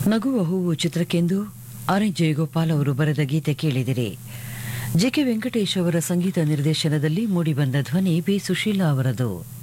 ನಗುವ ಹೂವು ಚಿತ್ರಕ್ಕೆಂದು R N Jayagopal ಅವರು ಬರೆದ ಗೀತೆ ಕೇಳಿದಿರಿ. ಜೆ ಕೆ ವೆಂಕಟೇಶ್ ಅವರ ಸಂಗೀತ ನಿರ್ದೇಶನದಲ್ಲಿ ಮೂಡಿಬಂದ ಧ್ವನಿ ಬಿ ಸುಶೀಲಾ ಅವರದು.